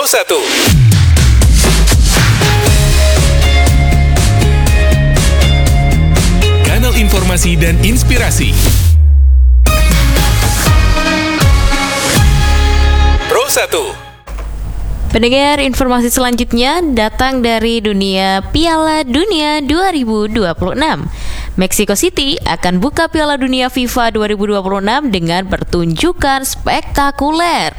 1. Kanal informasi dan inspirasi. Pro 1. Pendengar, informasi selanjutnya datang dari dunia Piala Dunia 2026. Mexico City akan buka Piala Dunia FIFA 2026 dengan pertunjukan spektakuler.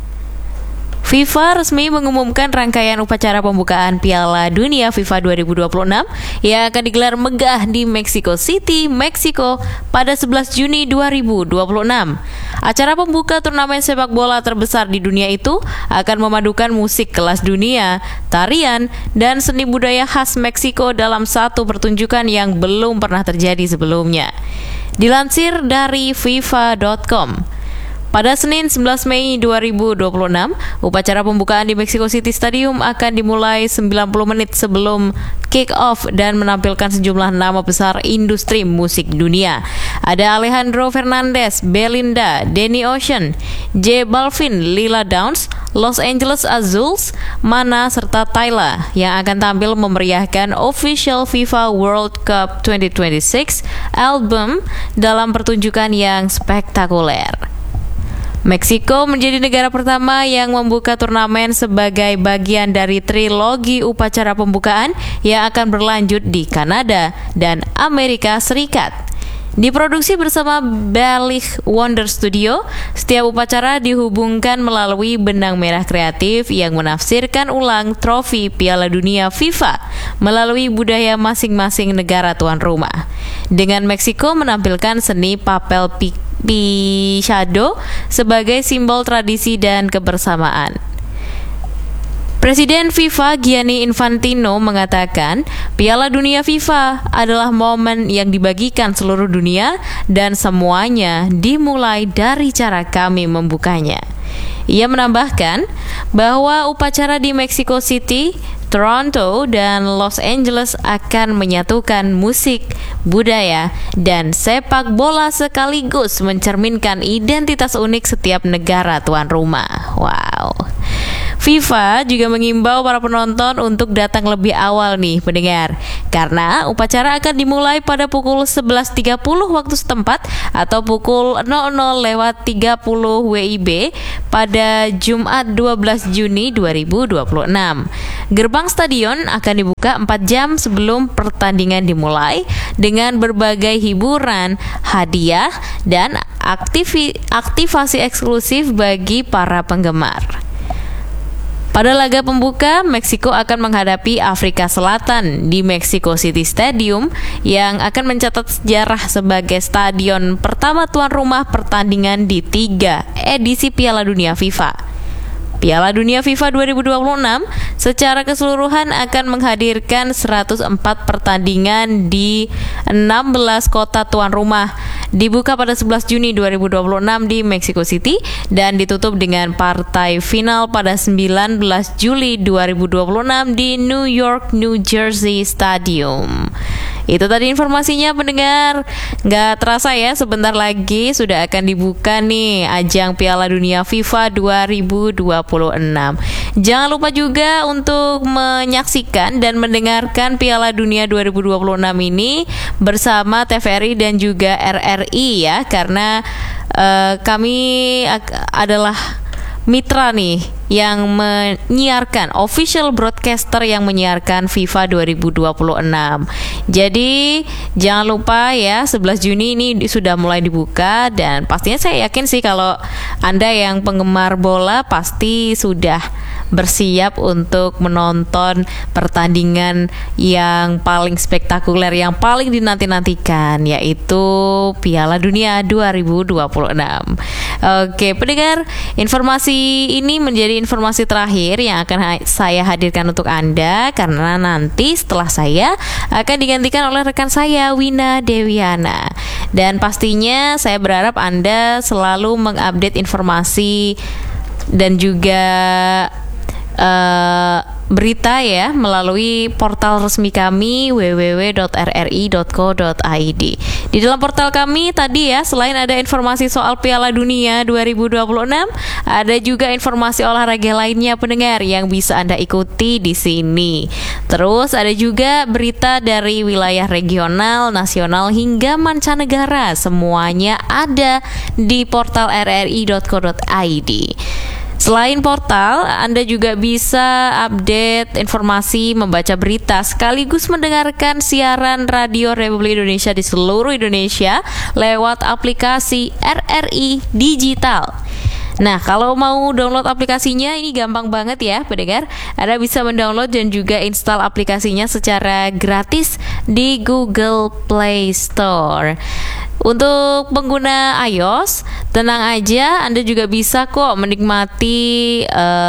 FIFA resmi mengumumkan rangkaian upacara pembukaan Piala Dunia FIFA 2026 yang akan digelar megah di Mexico City, Meksiko pada 11 Juni 2026. Acara pembuka turnamen sepak bola terbesar di dunia itu akan memadukan musik kelas dunia, tarian, dan seni budaya khas Meksiko dalam satu pertunjukan yang belum pernah terjadi sebelumnya. Dilansir dari FIFA.com, pada Senin 11 Mei 2026, upacara pembukaan di Mexico City Stadium akan dimulai 90 menit sebelum kick-off dan menampilkan sejumlah nama besar industri musik dunia. Ada Alejandro Fernandez, Belinda, Danny Ocean, J Balvin, Lila Downs, Los Angeles Azules, Mana, serta Tyla yang akan tampil memeriahkan Official FIFA World Cup 2026 album dalam pertunjukan yang spektakuler. Meksiko menjadi negara pertama yang membuka turnamen sebagai bagian dari trilogi upacara pembukaan yang akan berlanjut di Kanada dan Amerika Serikat. Diproduksi bersama Balich Wonder Studio, setiap upacara dihubungkan melalui benang merah kreatif yang menafsirkan ulang trofi Piala Dunia FIFA melalui budaya masing-masing negara tuan rumah. Dengan Meksiko menampilkan seni papel picado sebagai simbol tradisi dan kebersamaan. Presiden FIFA Gianni Infantino mengatakan, Piala Dunia FIFA adalah momen yang dibagikan seluruh dunia dan semuanya dimulai dari cara kami membukanya. Ia menambahkan bahwa upacara di Mexico City, Toronto, dan Los Angeles akan menyatukan musik, budaya, dan sepak bola sekaligus mencerminkan identitas unik setiap negara tuan rumah. Wow. FIFA juga mengimbau para penonton untuk datang lebih awal nih pendengar, karena upacara akan dimulai pada pukul 11.30 waktu setempat atau pukul 00.30 WIB pada Jumat 12 Juni 2026. Gerbang stadion akan dibuka 4 jam sebelum pertandingan dimulai dengan berbagai hiburan, hadiah, dan aktivasi eksklusif bagi para penggemar. Pada laga pembuka, Meksiko akan menghadapi Afrika Selatan di Mexico City Stadium yang akan mencatat sejarah sebagai stadion pertama tuan rumah pertandingan di 3 edisi Piala Dunia FIFA. Piala Dunia FIFA 2026 secara keseluruhan akan menghadirkan 104 pertandingan di 16 kota tuan rumah. Dibuka pada 11 Juni 2026 di Mexico City dan ditutup dengan partai final pada 19 Juli 2026 di New York, New Jersey Stadium. Itu tadi informasinya pendengar. Gak terasa ya, sebentar lagi sudah akan dibuka nih ajang Piala Dunia FIFA 2026. Jangan lupa juga untuk menyaksikan dan mendengarkan Piala Dunia 2026 ini bersama TVRI dan juga RRI ya, karena kami adalah mitra nih yang menyiarkan, official broadcaster yang menyiarkan FIFA 2026. Jadi jangan lupa ya, 11 Juni ini sudah mulai dibuka dan pastinya saya yakin sih kalau Anda yang penggemar bola pasti sudah bersiap untuk menonton pertandingan yang paling spektakuler, yang paling dinanti-nantikan, yaitu Piala Dunia 2026. Oke, pendengar, informasi ini menjadi informasi terakhir yang akan saya hadirkan untuk Anda, karena nanti setelah saya akan digantikan oleh rekan saya, Wina Dewiana. Dan pastinya saya berharap Anda selalu mengupdate informasi dan juga berita ya melalui portal resmi kami www.rri.co.id. Di dalam portal kami tadi ya, selain ada informasi soal Piala Dunia 2026, ada juga informasi olahraga lainnya pendengar yang bisa Anda ikuti di sini. Terus ada juga berita dari wilayah regional, nasional hingga mancanegara. Semuanya ada di portal rri.co.id. Selain portal, Anda juga bisa update informasi, membaca berita, sekaligus mendengarkan siaran Radio Republik Indonesia di seluruh Indonesia lewat aplikasi RRI Digital. Nah, kalau mau download aplikasinya ini gampang banget ya, pendengar. Anda bisa mendownload dan juga install aplikasinya secara gratis di Google Play Store. Untuk pengguna iOS, tenang aja, Anda juga bisa kok menikmati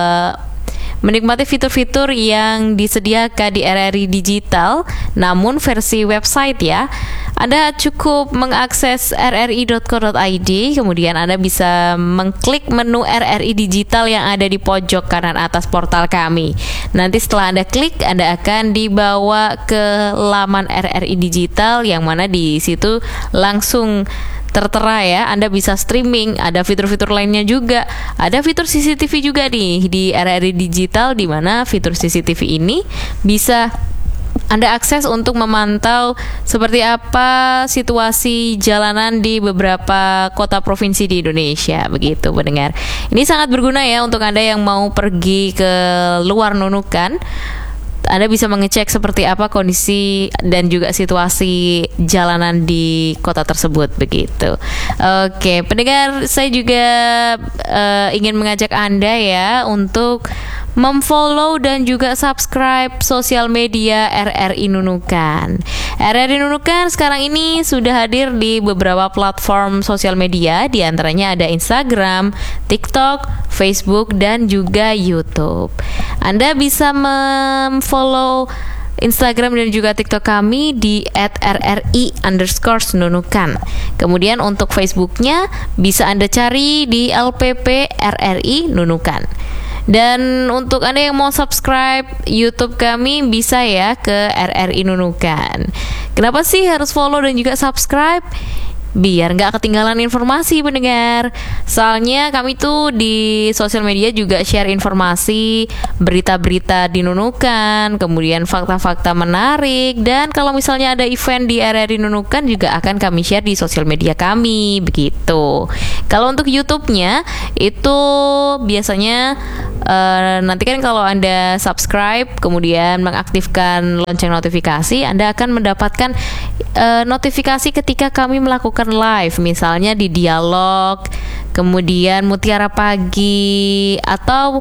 fitur-fitur yang disediakan di RRI Digital, namun versi website ya. Anda cukup mengakses rri.co.id, kemudian Anda bisa mengklik menu RRI Digital yang ada di pojok kanan atas portal kami. Nanti setelah Anda klik, Anda akan dibawa ke laman RRI Digital yang mana di situ langsung tertera ya, Anda bisa streaming, ada fitur-fitur lainnya juga. Ada fitur CCTV juga nih di RRI Digital, di mana fitur CCTV ini bisa Anda akses untuk memantau seperti apa situasi jalanan di beberapa kota provinsi di Indonesia, begitu pendengar. Ini sangat berguna ya untuk Anda yang mau pergi ke luar Nunukan. Anda bisa mengecek seperti apa kondisi dan juga situasi jalanan di kota tersebut, begitu. Oke, pendengar, saya juga ingin mengajak Anda ya untuk memfollow dan juga subscribe sosial media RRI Nunukan. RRI Nunukan sekarang ini sudah hadir di beberapa platform sosial media, di antaranya ada Instagram, TikTok, Facebook, dan juga YouTube. Anda bisa memfollow Instagram dan juga TikTok kami di @rri_nunukan. Kemudian untuk Facebooknya bisa Anda cari di LPP RRI Nunukan. Dan untuk Anda yang mau subscribe YouTube kami bisa ya ke RRI Nunukan. Kenapa sih harus follow dan juga subscribe? Biar nggak ketinggalan informasi pendengar. Soalnya kami tuh di sosial media juga share informasi, berita-berita di Nunukan, kemudian fakta-fakta menarik, dan kalau misalnya ada event di RRI Nunukan juga akan kami share di sosial media kami, begitu. Kalau untuk YouTube-nya itu biasanya nanti kan kalau Anda subscribe kemudian mengaktifkan lonceng notifikasi, Anda akan mendapatkan notifikasi ketika kami melakukan live, misalnya di Dialog, kemudian Mutiara Pagi, atau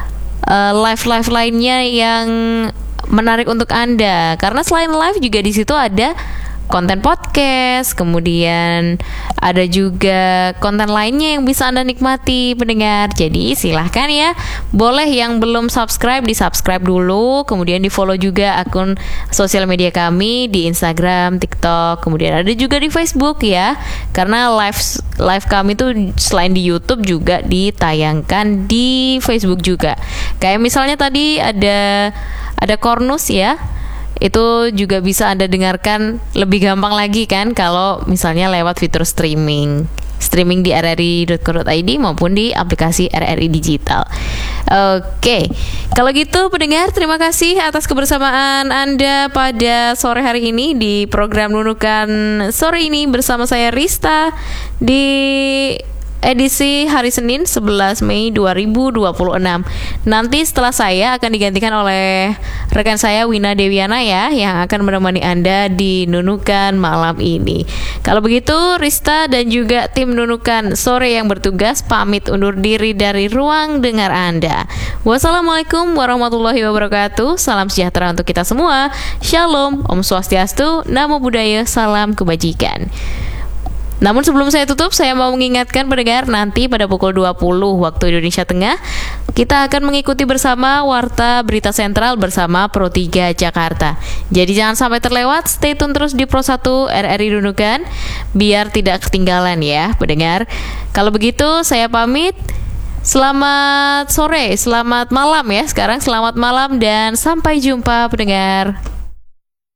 live lainnya yang menarik untuk Anda. Karena selain live juga di situ ada konten podcast, kemudian ada juga konten lainnya yang bisa Anda nikmati pendengar. Jadi silahkan ya, boleh yang belum subscribe di-subscribe dulu, kemudian di-follow juga akun sosial media kami di Instagram, TikTok, kemudian ada juga di Facebook ya. Karena live kami tuh selain di YouTube juga ditayangkan di Facebook juga. Kayak misalnya tadi ada Kornus ya. Itu juga bisa Anda dengarkan lebih gampang lagi kan kalau misalnya lewat fitur streaming di rri.co.id maupun di aplikasi RRI Digital. Oke, kalau gitu pendengar, terima kasih atas kebersamaan Anda pada sore hari ini di program Nunukan sore ini bersama saya Rista di edisi hari Senin 11 Mei 2026. Nanti setelah saya akan digantikan oleh rekan saya Wina Dewiana ya, yang akan menemani Anda di Nunukan malam ini. Kalau begitu, Rista dan juga tim Nunukan sore yang bertugas pamit undur diri dari ruang dengar Anda. Wassalamualaikum warahmatullahi wabarakatuh. Salam sejahtera untuk kita semua. Shalom, Om Swastiastu, Namo Buddhaya, salam kebajikan. Namun sebelum saya tutup, saya mau mengingatkan pendengar, nanti pada pukul 20 waktu Indonesia Tengah kita akan mengikuti bersama Warta Berita Sentral bersama Pro 3 Jakarta. Jadi jangan sampai terlewat, stay tune terus di Pro 1 RRI Nunukan biar tidak ketinggalan ya pendengar. Kalau begitu saya pamit. Selamat sore, selamat malam ya. Sekarang selamat malam dan sampai jumpa pendengar.